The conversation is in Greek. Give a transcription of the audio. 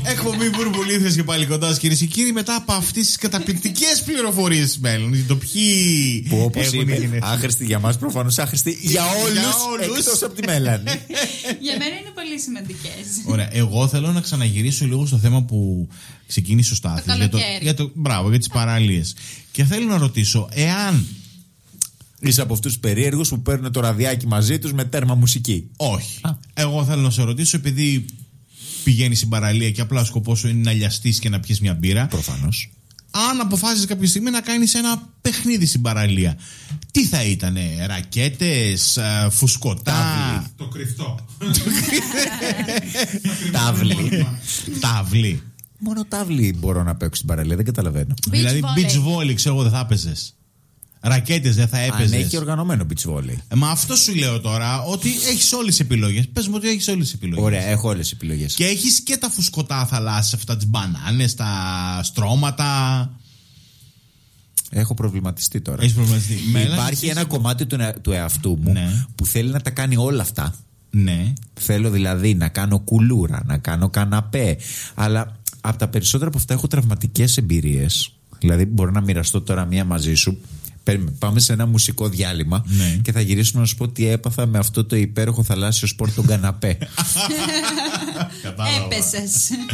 Εκπομπή Μπουρμπουλήθρες και πάλι κοντά σας, κυρίες και κύριοι, μετά από αυτές τις καταπληκτικές πληροφορίες μέλλον. Το ποιοι. Που όπως είπε, άχρηστη για μας, προφανώς άχρηστη για όλους εκτός από τη Μέλανη. Για μένα είναι πολύ σημαντικές. Ωραία, εγώ θέλω να ξαναγυρίσω λίγο στο θέμα που ξεκίνησε ο Στάθης. Για τις παραλίες. Και θέλω να ρωτήσω, εάν. Είσαι από αυτούς τους περίεργους που παίρνουν το ραδιάκι μαζί τους με τέρμα μουσική. Όχι. Εγώ θέλω να σε ρωτήσω, επειδή πηγαίνεις στην παραλία και απλά ο σκοπός σου είναι να λιαστείς και να πιεις μια μπύρα. Προφανώς. Αν αποφάσισες κάποια στιγμή να κάνεις ένα παιχνίδι στην παραλία, τι θα ήτανε? Ρακέτες, φουσκωτά? Το κρυφτό. Τάβλη. Μόνο τάβλη μπορώ να παίξω στην παραλία, δεν καταλαβαίνω. Δηλαδή beach volley, ξέρω εγώ, δεν θα έπαιζες? Ρακέτες δεν θα έπαιζες? Αν έχει οργανωμένο beach volley. Μα αυτό σου λέω τώρα, ότι έχεις όλες τις επιλογές. Πες μου ότι έχεις όλες τις επιλογές. Ωραία, έχω όλες τις επιλογές. Και έχεις και τα φουσκωτά θαλάσσια, αυτά τις μπανάνες, τα στρώματα. Έχω προβληματιστεί τώρα. Έχεις προβληματιστεί. Υπάρχει ένα κομμάτι του εαυτού μου, ναι, που θέλει να τα κάνει όλα αυτά. Ναι. Θέλω δηλαδή να κάνω κουλούρα, να κάνω καναπέ. Αλλά από τα περισσότερα από αυτά έχω τραυματικές εμπειρίες. Δηλαδή μπορώ να μοιραστώ τώρα μία μαζί σου. Πάμε σε ένα μουσικό διάλειμμα, ναι, και θα γυρίσουμε να σου πω τι έπαθα με αυτό το υπέροχο θαλάσσιο σπορ, τον καναπέ. Έπεσες.